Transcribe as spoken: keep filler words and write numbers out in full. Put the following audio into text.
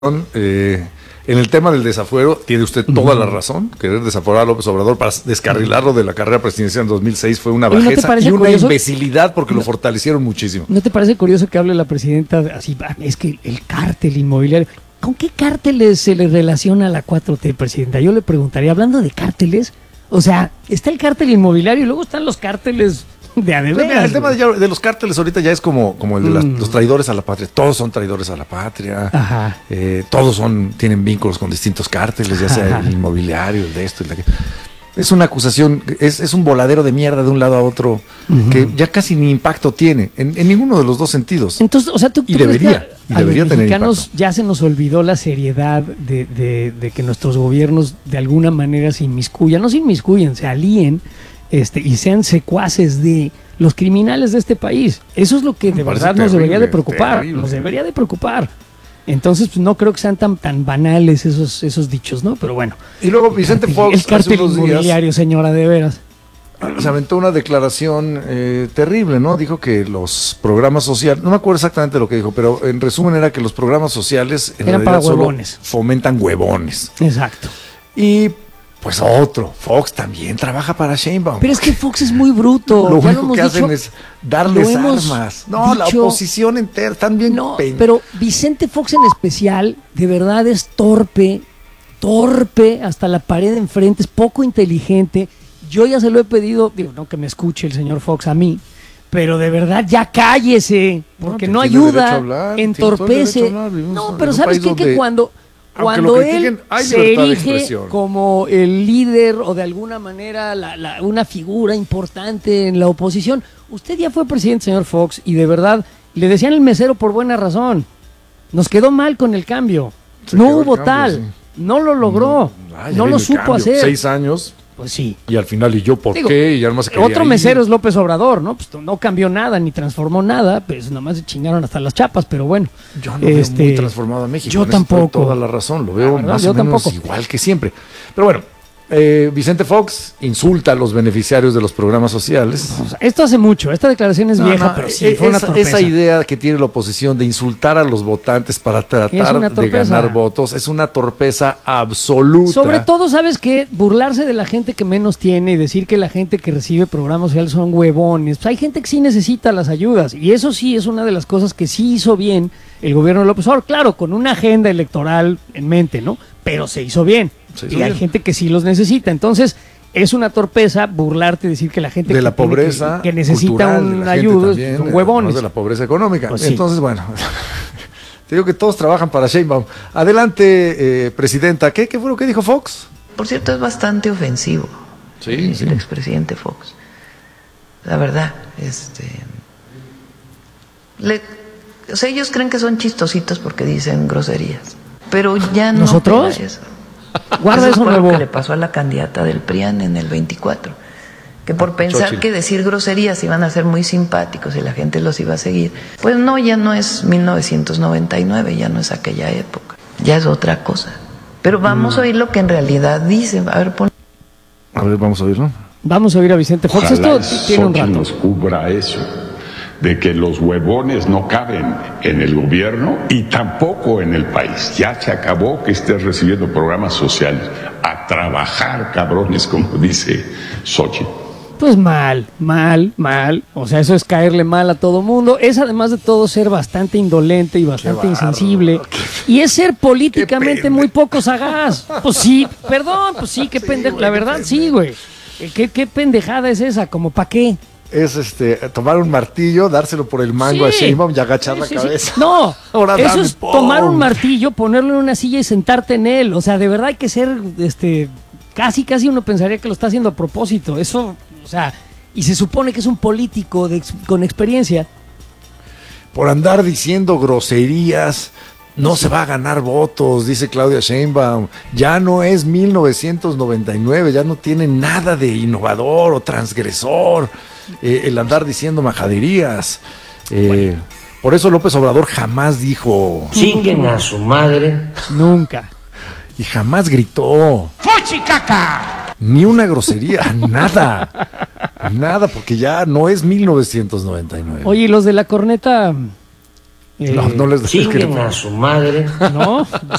Eh, en el tema del desafuero, tiene usted toda la razón. Querer desaforar a López Obrador para descarrilarlo de la carrera presidencial en dos mil seis fue una Oye, ¿no te bajeza parece y una curioso? imbecilidad porque No. lo fortalecieron muchísimo. ¿No te parece curioso que hable la presidenta así? "Ah, es que el cártel inmobiliario". ¿Con qué cárteles se le relaciona a la cuatro T, presidenta? Yo le preguntaría, hablando de cárteles, o sea, está el cártel inmobiliario y luego están los cárteles de a de Pues mira, veras, el tema güey. de, ya- de los cárteles ahorita ya es como, como el de las- Mm. los traidores a la patria. Todos son traidores a la patria. Ajá. Eh, todos son tienen vínculos con distintos cárteles, ya sea Ajá. el inmobiliario, el de esto, el de aquello. Es una acusación, es, es un voladero de mierda de un lado a otro Ujú. que ya casi ni impacto tiene, en, en ninguno de los dos sentidos. Entonces, o sea, tú, Y tú crees debería, que y a debería los tener mexicanos impacto. ya se nos olvidó la seriedad de, de, de que nuestros gobiernos de alguna manera se inmiscuyan, no se inmiscuyan, se alíen este, y sean secuaces de los criminales de este país. Eso es lo que de Me parece verdad nos debería de terrible, preocupar, terrible. nos debería de preocupar. Entonces, pues, no creo que sean tan, tan banales esos, esos dichos, ¿no? Pero bueno. Y luego Vicente El Fox hace cártel unos días inmobiliario, señora, de veras. se aventó una declaración eh, terrible, ¿no? Dijo que los programas sociales, no me acuerdo exactamente lo que dijo, pero en resumen era que los programas sociales en Eran realidad para solo huevones. fomentan huevones. Exacto. Y pues otro, Fox también trabaja para Sheinbaum. Pero es que Fox es muy bruto. Lo ya único hemos que hacen dicho. es darles lo hemos armas. No, la dicho. oposición entera, están bien No, pe- pero Vicente Fox en especial, de verdad es torpe, torpe, hasta la pared de enfrente, es poco inteligente. Yo ya se lo he pedido, digo, no que me escuche el señor Fox a mí, pero de verdad ya cállese, porque No, no, tiene derecho a ayuda, hablar, tiene todo el entorpece. derecho a hablar, vivimos No, en pero un ¿sabes país qué? Que donde, cuando, aunque cuando lo él critiquen, hay se libertad de erige expresión. como el líder o de alguna manera la- la- una figura importante en la oposición, usted ya fue presidente, señor Fox, y de verdad le decían el mesero por buena razón. Nos quedó mal con el cambio. Se no quedó el hubo cambio, tal. sí. No lo logró. Ah, ya no viene lo el supo cambio. hacer. Seis años Pues sí. y al final, ¿y yo por Digo, qué? Y además se quería Otro ir. mesero es López Obrador, ¿no? Pues no cambió nada, ni transformó nada, pues nomás se chingaron hasta las chapas, pero bueno. Yo no veo Este, muy transformado a México. yo en eso tiene tampoco. toda la razón, lo veo La verdad, más yo o menos tampoco. igual que siempre. Pero bueno, eh, Vicente Fox insulta a los beneficiarios de los programas sociales. O sea, esto hace mucho, esta declaración es No, vieja, no, pero sí, eh, fue una esa, torpeza. esa idea que tiene la oposición de insultar a los votantes para Es tratar una de torpeza. ganar votos es una torpeza absoluta. Sobre todo, ¿sabes qué? Burlarse de la gente que menos tiene y decir que la gente que recibe programas sociales son huevones. Pues hay gente que sí necesita las ayudas y eso sí es una de las cosas que sí hizo bien el gobierno de López Obrador. Claro, con una agenda electoral en mente, ¿no? Pero se hizo bien. Se hizo y hay bien. gente que sí los necesita. Entonces, es una torpeza burlarte y decir que la gente de que la tiene que- pobreza que, necesita cultural, de una la gente ayuda también, son eh, huevones. no de la pobreza económica. Pues sí. Entonces, bueno, te digo que todos trabajan para Sheinbaum. Adelante, eh, presidenta. ¿Qué, ¿Qué fue lo que dijo Fox? Por cierto, es bastante ofensivo Sí, el, sí. el expresidente Fox. La verdad, este, le- o sea, ellos creen que son chistositos porque dicen groserías, pero ya no. ¿Nosotros? pega eso. Guarda Eso eso fue lo nuevo. que le pasó a la candidata del P R I A N en el veinticuatro, que por pensar Xochitl. que decir groserías iban a ser muy simpáticos y la gente los iba a seguir, pues no, ya no es mil novecientos noventa y nueve, ya no es aquella época, ya es otra cosa. Pero vamos a oír lo que en realidad dice. A ver, pon. A ver, vamos a oírlo. Vamos a oír a Vicente Fox. Ojalá Esto tiene un Xochitl rato. nos cubra eso, de que los huevones no caben en el gobierno y tampoco en el país. Ya se acabó que estés recibiendo programas sociales. A trabajar, cabrones, como dice Xochitl. Pues mal, mal, mal. O sea, eso es caerle mal a todo mundo. Es además de todo ser bastante indolente y bastante Qué insensible. bárbaro. Y es ser políticamente Qué muy poco sagaz. Pues sí, perdón, pues sí, qué Sí, pendejo. güey, La qué verdad, pendejo. sí, güey. ¿Qué, ¿Qué pendejada es esa? ¿Como para qué? Es este tomar un martillo, dárselo por el mango a Sí. Sheinbaum y agachar Sí, la sí, sí. cabeza. No, Ahora eso dame, es pum. tomar un martillo, ponerlo en una silla y sentarte en él. O sea, de verdad hay que ser, este, casi, casi uno pensaría que lo está haciendo a propósito. Eso, o sea, y se supone que es un político de ex- con experiencia. Por andar diciendo groserías, no se va a ganar votos, dice Claudia Sheinbaum. Ya no es mil novecientos noventa y nueve, ya no tiene nada de innovador o transgresor eh, el andar diciendo majaderías. Eh, Por eso López Obrador jamás dijo Chinguen a su madre. Nunca. y jamás gritó. Ni una grosería, nada. Nada, porque ya no es mil novecientos noventa y nueve. Oye, ¿y los de la corneta Eh, No, no les es que- Chinguen a su madre. ¿no?